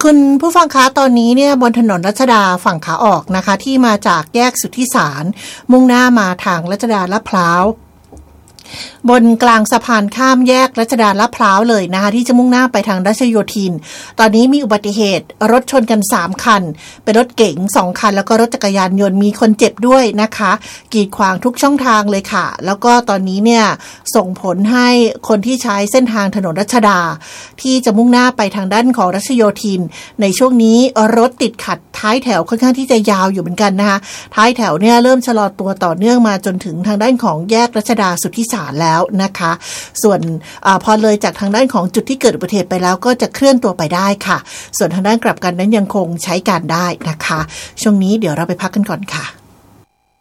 คุณผู้ฟังคะตอนนี้เนี่ยบนถนนรัชดาฝั่งขาออกนะคะที่มาจากแยกสุทธิสารมุ่งหน้ามาทางรัชดาลาดพร้าวบนกลางสะพานข้ามแยกรัชดาลาดพร้าวเลยนะคะที่จะมุ่งหน้าไปทางรัชโยธินตอนนี้มีอุบัติเหตุรถชนกัน3คันเป็นรถเก๋ง2คันแล้วก็รถจักรยานยนต์มีคนเจ็บด้วยนะคะกีดขวางทุกช่องทางเลยค่ะแล้วก็ตอนนี้เนี่ยส่งผลให้คนที่ใช้เส้นทางถนนรัชดาที่จะมุ่งหน้าไปทางด้านของรัชโยธินในช่วงนี้รถติดขัดท้ายแถวค่อนข้างที่จะยาวอยู่เหมือนกันนะคะท้ายแถวเนี่ยเริ่มชะลอตัวต่อเนื่องมาจนถึงทางด้านของแยกรัชดาสุทธิสารแล้วนะคะส่วนพอเลยจากทางด้านของจุดที่เกิดอุบัติเหตุไปแล้วก็จะเคลื่อนตัวไปได้ค่ะส่วนทางด้านกลับกันนั้นยังคงใช้การได้นะคะช่วงนี้เดี๋ยวเราไปพักกันก่อนค่ะ